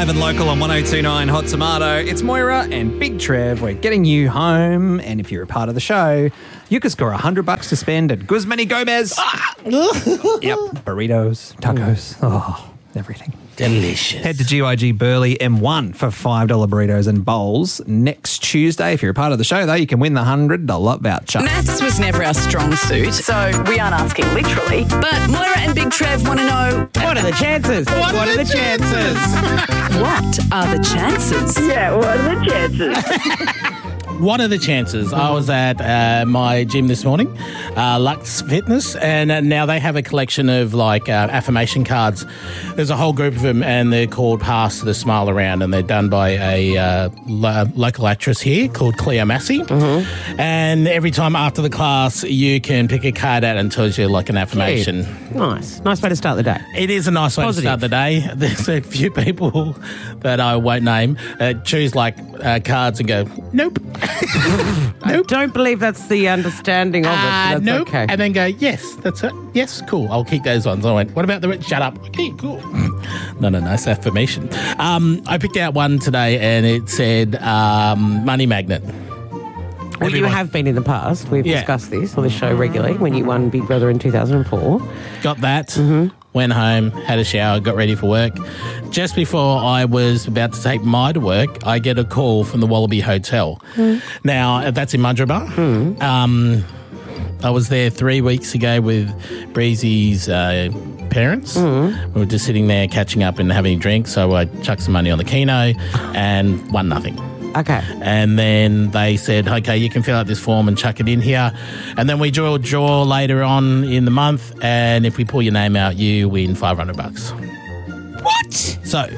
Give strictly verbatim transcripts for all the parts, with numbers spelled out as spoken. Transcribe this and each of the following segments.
Live and local on one oh two point nine Hot Tomato. It's Moira and Big Trev. We're getting you home. And if you're a part of the show, you could score one hundred bucks to spend at Guzman y Gomez. Yep. Burritos, tacos, oh, everything. Delicious. Head to G Y G Burley M one for five dollars burritos and bowls next Tuesday. If you're a part of the show, though, you can win the one hundred dollars voucher. Maths was never our strong suit, so we aren't asking literally. But Moira and Big Trev want to know... What are the chances? What, what are the chances? What are the chances? Yeah, what are the chances? What are the chances? I was at uh, my gym this morning, uh, Lux Fitness, and uh, now they have a collection of like uh, affirmation cards. There's a whole group of them, and they're called Pass the Smile Around, and they're done by a uh, lo- local actress here called Cleo Massey. Mm-hmm. And every time after the class, you can pick a card out and tells you like an affirmation. Nice. Nice way to start the day. It is a nice way Positive. to start the day. There's a few people that I won't name uh, choose like uh, cards and go, nope. I don't believe that's the understanding of it. Uh, But that's nope. okay. And then go, yes, that's it. Yes, cool. I'll keep those ones. I went, what about the rich? Shut up. Okay, cool. No, no, nice affirmation. Um, I picked out one today and it said um, money magnet. Well, you Everyone- have been in the past. We've Yeah. discussed this on the show regularly when you won Big Brother in two thousand four. Got that. Mm-hmm. Went home, had a shower, got ready for work. Just before I was about to take my to work, I get a call from the Wallaby Hotel. Mm. Now, that's in Mudgeeraba. Mm. Um, I was there three weeks ago with Breezy's uh, parents. Mm. We were just sitting there catching up and having a drink, so I chucked some money on the Keno and won nothing. Okay. And then they said, okay, you can fill out this form and chuck it in here. And then we draw a draw later on in the month. And if we pull your name out, you win five hundred bucks. What? So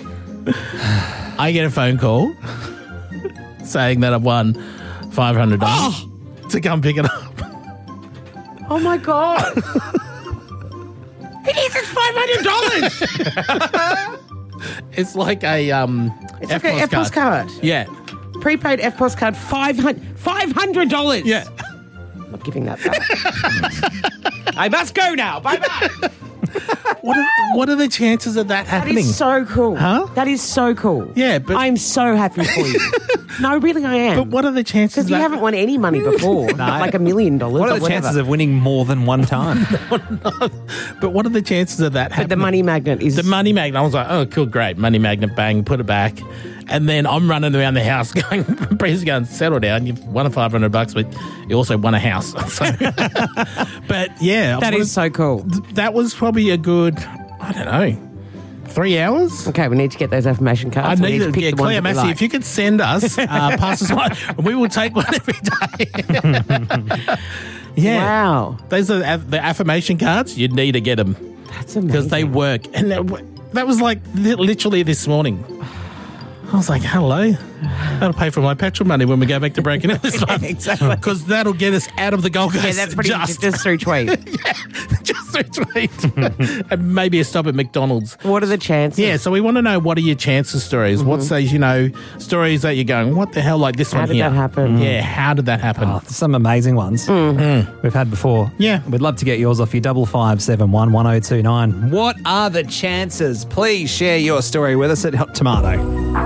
I get a phone call saying that I've won five hundred dollars oh! to come pick it up. Oh, my God. It is, it's five hundred dollars. It's like a um, It's like an F P O S card. Yeah. Prepaid F P O S card, five hundred dollars. Yeah. I'm not giving that back. I must go now. Bye-bye. What are, what are the chances of that That happening? is so cool. Huh? That is so cool. Yeah, but- I'm so happy for you. No, really, I am. But what are the chances Because you that... haven't won any money before. Like a million dollars. What or are the whatever. chances of winning more than one time? But what are the chances of that happening? But the money magnet is... The money magnet. I was like, oh, cool, great. Money magnet, bang, put it back. And then I'm running around the house going, please go and settle down. You've won a five hundred bucks, but you also won a house. So, but yeah. That is so cool. That was probably a good, I don't know, three hours? Okay, we need to get those affirmation I cards. We need need to to pick get the ones Cleo that we Massey. like. If you could send us, uh, pass us one, we will take one every day. Yeah. Wow. Those are the, the affirmation cards. You need to get them That's amazing. because they work. And that, that was like li- literally this morning. I was like, hello. That'll pay for my petrol money when we go back to Breaking Hill this month. Exactly. Because that'll get us out of the Gold Coast. Yeah, that's pretty just, just through tweet. yeah, just through tweet. And maybe a stop at McDonald's. What are the chances? Yeah, so we want to know what are your chances stories? Mm-hmm. What's those, you know, stories that you're going, what the hell, like this How one did here? that happen? Yeah, how did that happen? Oh, some amazing ones we've had before. Yeah. We'd love to get yours off you, double five seven one one oh two nine. What are the chances? Please share your story with us at Hot Tomato.